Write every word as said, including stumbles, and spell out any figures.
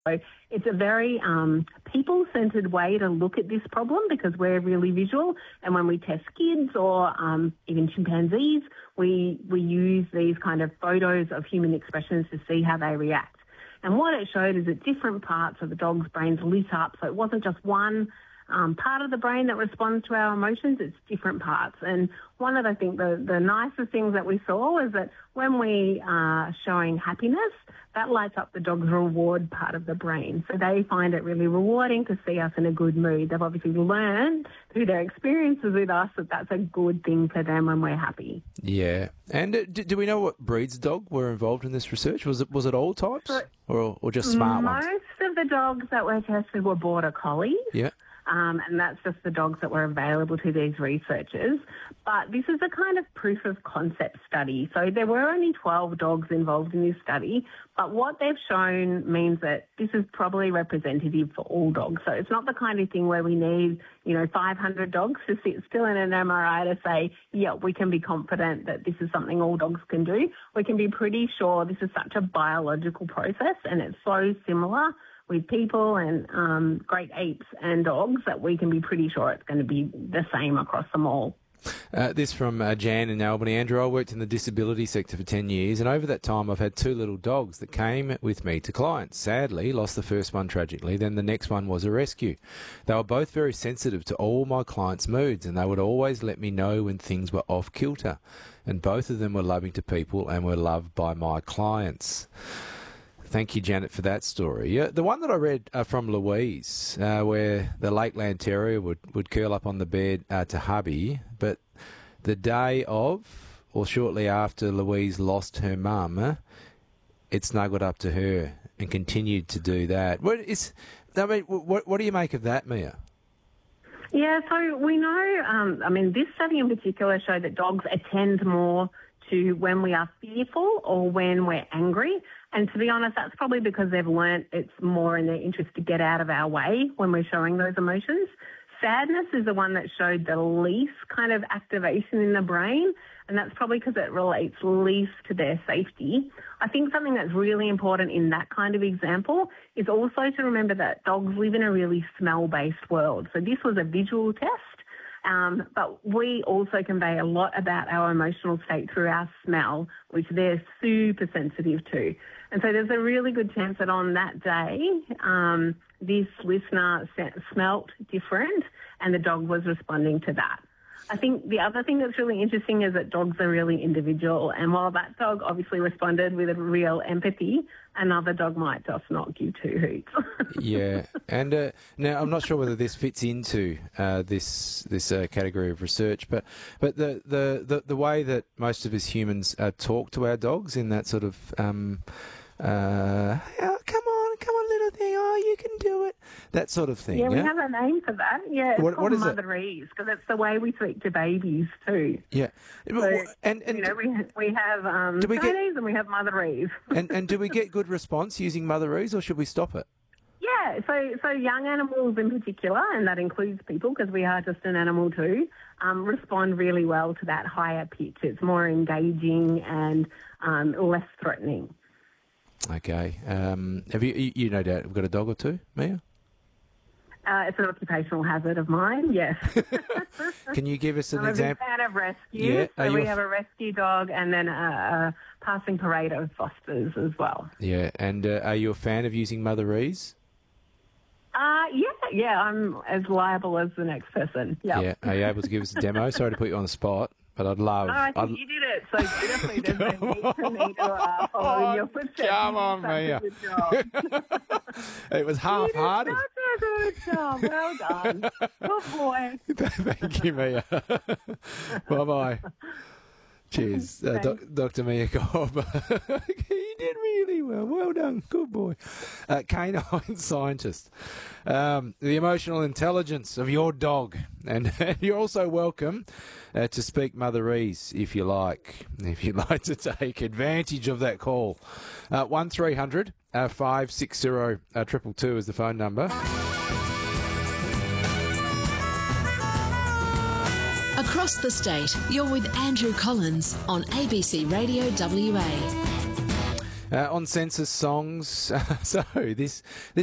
So it's a very um, people-centred way to look at this problem because we're really visual. And when we test kids or um, even chimpanzees, we, we use these kind of photos of human expressions to see how they react. And what it showed is that different parts of the dog's brains lit up. So it wasn't just one um, part of the brain that responds to our emotions, it's different parts. And one of, I think, the, the nicest things that we saw was that when we are showing happiness, that lights up the dog's reward part of the brain. So they find it really rewarding to see us in a good mood. They've obviously learned through their experiences with us that that's a good thing for them when we're happy. Yeah. And uh, do, do we know what breeds of dog were involved in this research? Was it was it all types So, or, or just smart most ones? Most of the dogs that were tested were Border Collies. Yeah. Um, and that's just the dogs that were available to these researchers. But this is a kind of proof of concept study. So there were only twelve dogs involved in this study, but what they've shown means that this is probably representative for all dogs. So it's not the kind of thing where we need, you know, five hundred dogs to sit still in an M R I to say, yeah, we can be confident that this is something all dogs can do. We can be pretty sure this is such a biological process and it's so similar with people and um, great apes and dogs that we can be pretty sure it's going to be the same across them all. Uh, this from uh, Jan in Albany. Andrew, I worked in the disability sector for ten years, and over that time I've had two little dogs that came with me to clients. Sadly, lost the first one tragically, then the next one was a rescue. They were both very sensitive to all my clients' moods, and they would always let me know when things were off kilter. And both of them were loving to people and were loved by my clients. Thank you, Janet, for that story. Yeah, the one that I read uh, from Louise, uh, where the Lakeland Terrier would, would curl up on the bed uh, to hubby, but the day of, or shortly after Louise lost her mum, uh, it snuggled up to her and continued to do that. What is, I mean, what, what do you make of that, Mia? Yeah, so we know, um, I mean, this study in particular showed that dogs attend more to when we are fearful or when we're angry. And to be honest, that's probably because they've learnt it's more in their interest to get out of our way when we're showing those emotions. Sadness is the one that showed the least kind of activation in the brain, and that's probably because it relates least to their safety. I think something that's really important in that kind of example is also to remember that dogs live in a really smell-based world. So this was a visual test. Um, but we also convey a lot about our emotional state through our smell, which they're super sensitive to. And so there's a really good chance that on that day, um, this listener smelt different and the dog was responding to that. I think the other thing that's really interesting is that dogs are really individual, and while that dog obviously responded with a real empathy, another dog might just not give two hoots. Yeah, and uh, now I'm not sure whether this fits into uh, this this uh, category of research, but but the, the, the, the way that most of us humans uh, talk to our dogs in that sort of um, uh, oh, come on, come on, little thing, oh, you can do it, that sort of thing. Yeah, we yeah? have a name for that. Yeah, it's what, called what is motherese, because it's the way we speak to babies too. Yeah, so, and, and you know, we we have um, we Chinese get, and we have motherese. and and do we get good response using motherese, or should we stop it? Yeah, so so young animals in particular, and that includes people because we are just an animal too, um, respond really well to that higher pitch. It's more engaging and um, less threatening. Okay. Um, have you, you, you no doubt, have got a dog or two, Mia? Uh, it's an occupational hazard of mine, yes. Can you give us an I'm example? I'm a big fan of rescue. Yeah. So Are we you a have a rescue dog and then a, a passing parade of fosters as well. Yeah, and uh, are you a fan of using motherese? Uh, yeah, yeah, I'm as liable as the next person. Yep. Yeah. Are you able to give us a demo? Sorry to put you on the spot, but I'd love... Oh, I think I'd... you did it so beautifully. There's no need for me to uh, follow in your footsteps. Come on, Mia. It was half-hearted. You did such a good job. Well done. Good boy. Thank you, Mia. Bye-bye. Cheers. Uh, doc, Doctor Mia Cobb. You did really well. Well done. Good boy. Uh, canine scientist. Um, the emotional intelligence of your dog. And, and you're also welcome uh, to speak motherese if you like, if you'd like to take advantage of that call. Uh, one three hundred five six zero two two is the phone number. Across the state, you're with Andrew Collins on A B C Radio W A. Uh, on census songs, so this, this